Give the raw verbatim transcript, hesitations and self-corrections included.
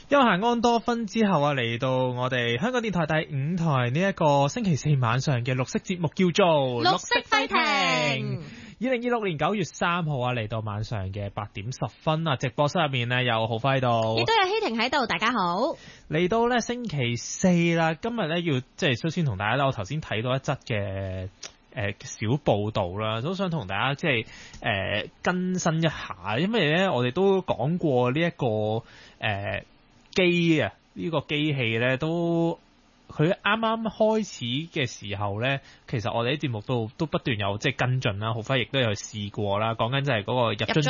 休閒安多芬之後啊，嚟到我哋香港電台第五台呢一個星期四晚上嘅綠色節目，叫做綠色飛艇。 二零二六年九月三號啊，嚟到晚上嘅八點十分啊，直播室入面呢有浩輝喺度， 亦都有希婷喺度，大家好。 嚟到呢星期四啦，今日呢要即係首先同大家咧，我頭先睇到一則嘅誒、呃、小報道啦，都想同大家即係誒、呃、更新一下，因為呢我哋都講過呢、這、一個誒。呃機啊，呢個機器咧都佢啱啱開始嘅時候咧，其實我哋啲節目都都不斷有即係跟進啦，浩輝亦都有試過啦，講緊就係嗰個入樽